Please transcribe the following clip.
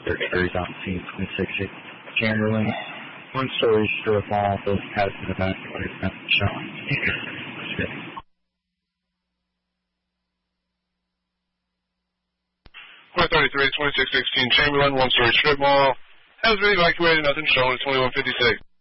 133 on scene 26 Chamberlain. One-story strip mall, both has been evacuated, nothing showing. 133, 2616 Chamberlain, one-story strip mall, has been evacuated, nothing showing, 2156.